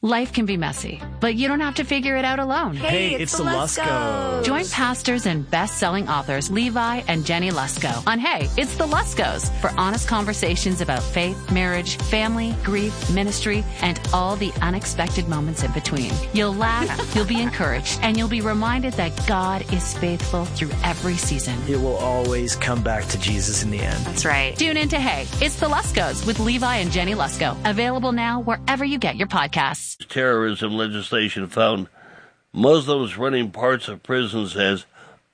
Life can be messy, but you don't have to figure it out alone. Hey, it's the Luskos. Join pastors and best-selling authors Levi and Jenny Lusko on Hey, It's the Luskos for honest conversations about faith, marriage, family, grief, ministry, and all the unexpected moments in between. You'll laugh, you'll be encouraged, and you'll be reminded that God is faithful through every season. It will always come back to Jesus in the end. That's right. Tune in to Hey, It's the Luskos with Levi and Jenny Lusko. Available now wherever you get your podcasts. Terrorism legislation found Muslims running parts of prisons as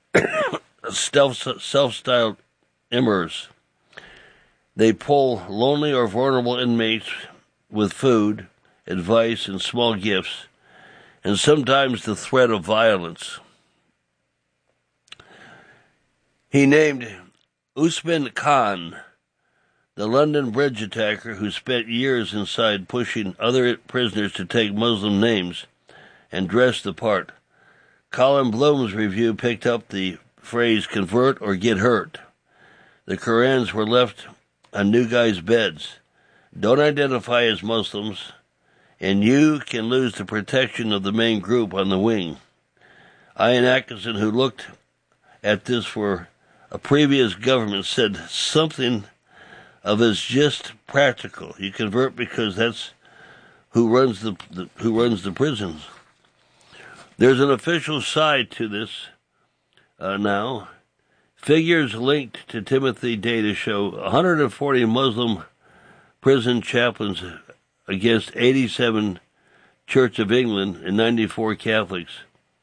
self-styled emirs. They pull lonely or vulnerable inmates with food, advice, and small gifts, and sometimes the threat of violence. He named Usman Khan, the London Bridge attacker who spent years inside pushing other prisoners to take Muslim names and dress the part. Colin Bloom's review picked up the phrase convert or get hurt. The Qurans were left on new guys' beds. Don't identify as Muslims, and you can lose the protection of the main group on the wing. Ian Atkinson, who looked at this for a previous government, said something of it's just practical. You convert because that's who runs the prisons. There's an official side to this now. Figures linked to Timothy data show 140 Muslim prison chaplains against 87 Church of England and 94 Catholics.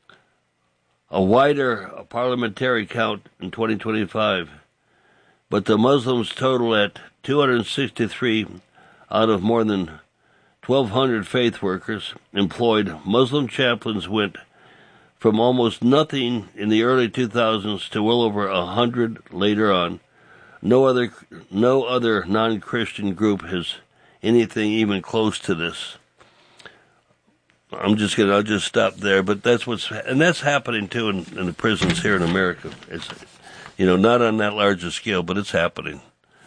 A wider parliamentary count in 2025. But the Muslims total at 263 out of more than 1,200 faith workers employed. Muslim chaplains went from almost nothing in the early 2000s to well over 100 later on. No other non-Christian group has anything even close to this. I'll just stop there. But that's happening too in the prisons here in America. It's, not on that large a scale, but it's happening.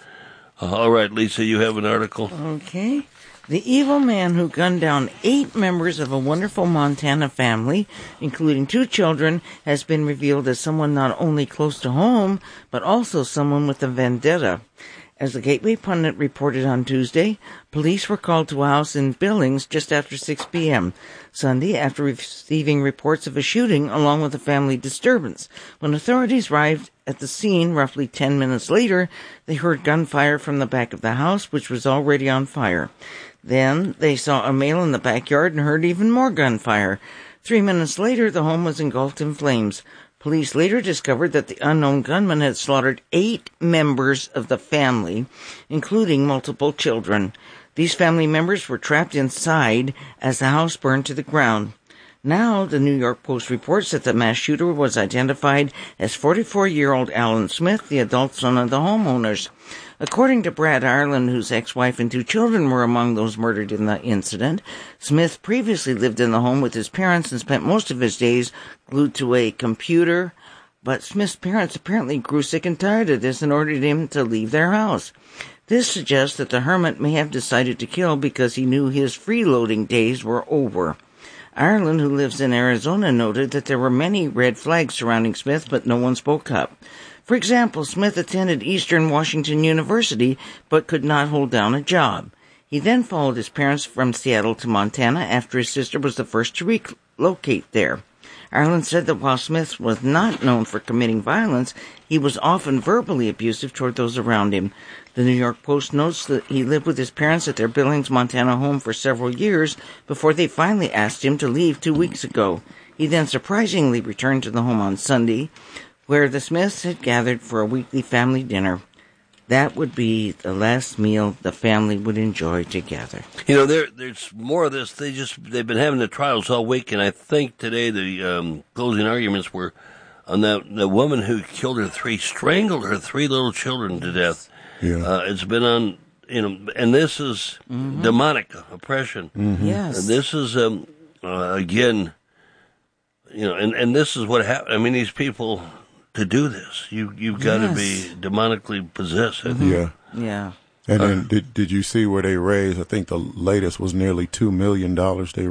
All right, Lisa, you have an article? Okay. The evil man who gunned down 8 members of a wonderful Montana family, including 2 children, has been revealed as someone not only close to home, but also someone with a vendetta. As the Gateway Pundit reported on Tuesday, police were called to a house in Billings just after 6 p.m. Sunday after receiving reports of a shooting along with a family disturbance. When authorities arrived at the scene roughly 10 minutes later, they heard gunfire from the back of the house, which was already on fire. Then they saw a male in the backyard and heard even more gunfire. 3 minutes later, the home was engulfed in flames. Police later discovered that the unknown gunman had slaughtered 8 members of the family, including multiple children. These family members were trapped inside as the house burned to the ground. Now, the New York Post reports that the mass shooter was identified as 44-year-old Alan Smith, the adult son of the homeowners. According to Brad Ireland, whose ex-wife and 2 children were among those murdered in the incident, Smith previously lived in the home with his parents and spent most of his days glued to a computer, but Smith's parents apparently grew sick and tired of this and ordered him to leave their house. This suggests that the hermit may have decided to kill because he knew his freeloading days were over. Ireland, who lives in Arizona, noted that there were many red flags surrounding Smith, but no one spoke up. For example, Smith attended Eastern Washington University, but could not hold down a job. He then followed his parents from Seattle to Montana after his sister was the first to relocate there. Ireland said that while Smith was not known for committing violence, he was often verbally abusive toward those around him. The New York Post notes that he lived with his parents at their Billings, Montana home for several years before they finally asked him to leave 2 weeks ago. He then surprisingly returned to the home on Sunday, where the Smiths had gathered for a weekly family dinner. That would be the last meal the family would enjoy together. There's more of this. They've been having the trials all week, and I think today the closing arguments were on the woman who strangled her 3 little children to death. Yeah. It's been on, and this is demonic oppression. Mm-hmm. Yes. And this is, again, and this is what happened. I mean, these people, to do this, you've got to be demonically possessed. I think. Yeah. Yeah. And then did you see where they raised? I think the latest was nearly $2 million they